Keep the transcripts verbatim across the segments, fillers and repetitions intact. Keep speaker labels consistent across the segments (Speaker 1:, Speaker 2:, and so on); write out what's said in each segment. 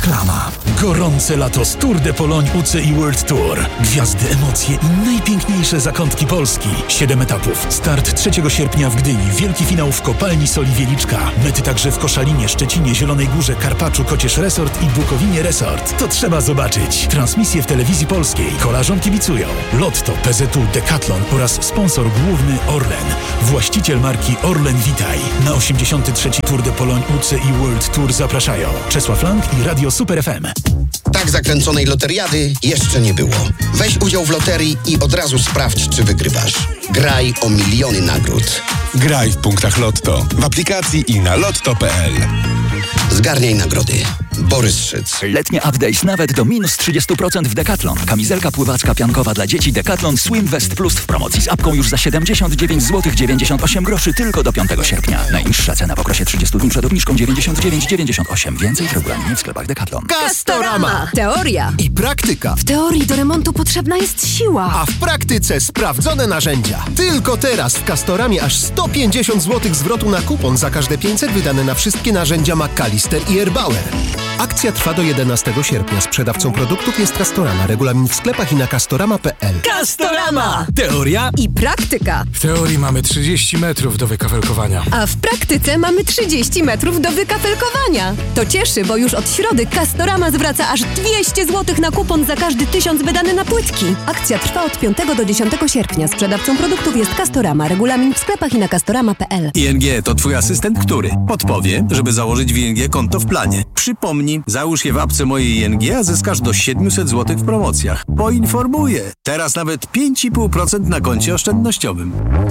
Speaker 1: Reklama. Gorące lato z Tour de Pologne U C I World Tour. Gwiazdy, emocje i najpiękniejsze zakątki Polski. Siedem etapów. Start trzeciego sierpnia w Gdyni. Wielki finał w Kopalni Soli Wieliczka. Mety także w Koszalinie, Szczecinie, Zielonej Górze, Karpaczu, Kocież Resort i Bukowinie Resort. To trzeba zobaczyć. Transmisje w telewizji polskiej. Kolarzom kibicują Lotto, P Z U, Decathlon oraz sponsor główny Orlen. Właściciel marki Orlen Witaj. Na osiemdziesiąty trzeci Tour de Pologne U C I World Tour zapraszają Czesław Lang i Radio Super F M.
Speaker 2: Tak zakręconej loteriady jeszcze nie było. Weź udział w loterii i od razu sprawdź, czy wygrywasz. Graj o miliony nagród.
Speaker 3: Graj w punktach Lotto, w aplikacji i na lotto kropka p l.
Speaker 2: Zgarniaj nagrody. Borys Szyc.
Speaker 4: Letnie update nawet do minus trzydzieści procent w Decathlon. Kamizelka pływacka piankowa dla dzieci Decathlon Swim Vest Plus w promocji z apką już za siedemdziesiąt dziewięć złotych dziewięćdziesiąt osiem groszy tylko do piątego sierpnia. Najniższa cena w okresie trzydziestu dni przed obniżką dziewięćdziesiąt dziewięć dziewięćdziesiąt osiem. Więcej w regulaminie w sklepach Decathlon.
Speaker 5: Castorama. Teoria
Speaker 6: i praktyka.
Speaker 5: W teorii do remontu potrzebna jest siła,
Speaker 6: a w praktyce sprawdzone narzędzia. Tylko teraz w Castoramie aż sto pięćdziesiąt złotych zwrotu na kupon za każde pięćset wydane na wszystkie narzędzia McAllister i Erbauer. Akcja trwa do jedenastego sierpnia. Sprzedawcą produktów jest Castorama. Regulamin w sklepach i na castorama kropka p l.
Speaker 5: Castorama.
Speaker 6: Teoria
Speaker 5: i praktyka.
Speaker 7: W teorii mamy trzydzieści metrów do wykafelkowania.
Speaker 5: A w praktyce mamy trzydzieści metrów do wykafelkowania. To cieszy, bo już od środy Castorama zwraca aż dwieście złotych na kupon za każdy tysiąc wydany na płytki. Akcja trwa od piątego do dziesiątego sierpnia. Sprzedawcą produktów jest Castorama. Regulamin w sklepach i na castorama kropka p l.
Speaker 8: I N G to twój asystent, który podpowie, żeby założyć w I N G konto w planie. Przypomnij, załóż je w apce mojej I N G, a zyskasz do siedemset złotych w promocjach. Poinformuję. Teraz nawet pięć i pół procent na koncie oszczędnościowym.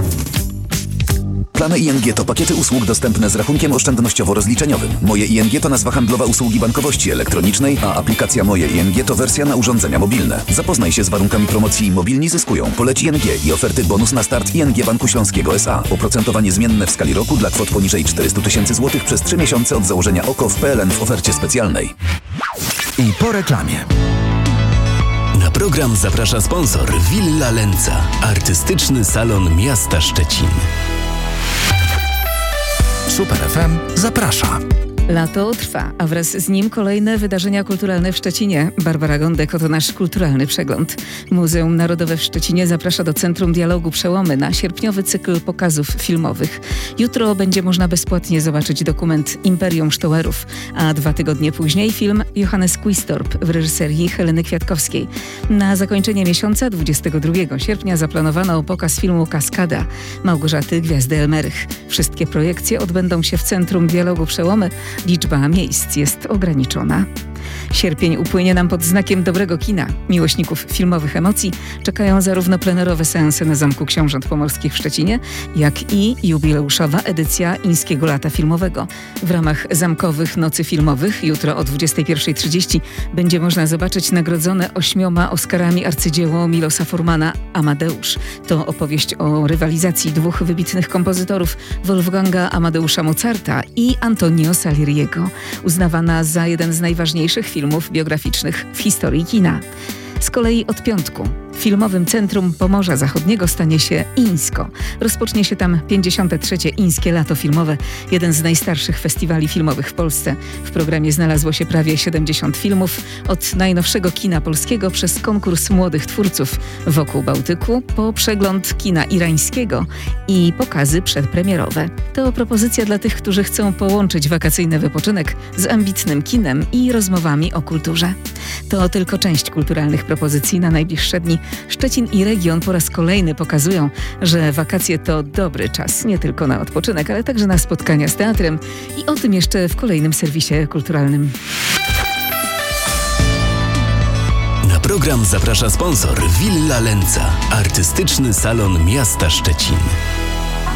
Speaker 4: Plany I N G to pakiety usług dostępne z rachunkiem oszczędnościowo-rozliczeniowym. Moje I N G to nazwa handlowa usługi bankowości elektronicznej, a aplikacja Moje I N G to wersja na urządzenia mobilne. Zapoznaj się z warunkami promocji Mobilni zyskują. Poleć I N G i oferty bonus na start I N G Banku Śląskiego S A. Oprocentowanie zmienne w skali roku dla kwot poniżej czterysta tysięcy złotych przez trzy miesiące od założenia O K O w P L N w ofercie specjalnej.
Speaker 1: I po reklamie.
Speaker 9: Na program zaprasza sponsor Villa Lenca, artystyczny salon miasta Szczecin.
Speaker 1: Super F M zaprasza.
Speaker 10: Lato trwa, a wraz z nim kolejne wydarzenia kulturalne w Szczecinie. Barbara Gądek, oto nasz kulturalny przegląd. Muzeum Narodowe w Szczecinie zaprasza do Centrum Dialogu Przełomy na sierpniowy cykl pokazów filmowych. Jutro będzie można bezpłatnie zobaczyć dokument Imperium Sztoerów, a dwa tygodnie później film Johannes Quistorp w reżyserii Heleny Kwiatkowskiej. Na zakończenie miesiąca, dwudziestego drugiego sierpnia, zaplanowano pokaz filmu Kaskada Małgorzaty Gwiazdy-Elmerych. Wszystkie projekcje odbędą się w Centrum Dialogu Przełomy. Liczba miejsc jest ograniczona. Sierpień upłynie nam pod znakiem dobrego kina. Miłośników filmowych emocji czekają zarówno plenerowe seanse na Zamku Książąt Pomorskich w Szczecinie, jak i jubileuszowa edycja Ińskiego Lata Filmowego. W ramach Zamkowych Nocy Filmowych jutro o dwudziestej pierwszej trzydzieści będzie można zobaczyć nagrodzone ośmioma Oscarami arcydzieło Milosa Formana Amadeusz. To opowieść o rywalizacji dwóch wybitnych kompozytorów, Wolfganga Amadeusza Mozarta i Antonio Salieriego, uznawana za jeden z najważniejszych filmów biograficznych w historii kina. Z kolei od piątku Filmowym Centrum Pomorza Zachodniego stanie się Ińsko. Rozpocznie się tam pięćdziesiąte trzecie Ińskie Lato Filmowe, jeden z najstarszych festiwali filmowych w Polsce. W programie znalazło się prawie siedemdziesiąt filmów, od najnowszego kina polskiego przez konkurs młodych twórców wokół Bałtyku, po przegląd kina irańskiego i pokazy przedpremierowe. To propozycja dla tych, którzy chcą połączyć wakacyjny wypoczynek z ambitnym kinem i rozmowami o kulturze. To tylko część kulturalnych propozycji na najbliższe dni. Szczecin i region po raz kolejny pokazują, że wakacje to dobry czas nie tylko na odpoczynek, ale także na spotkania z teatrem i o tym jeszcze w kolejnym serwisie kulturalnym.
Speaker 9: Na program zaprasza sponsor Villa Lenca, artystyczny salon miasta Szczecin.